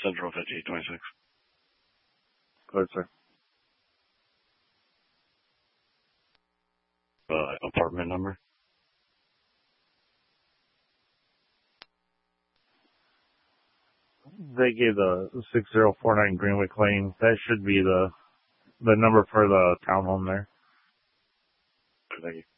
Central 5826. Go ahead, sir. Apartment number? They gave the 6049 Greenwick Lane. That should be the number for the townhome there. Thank you.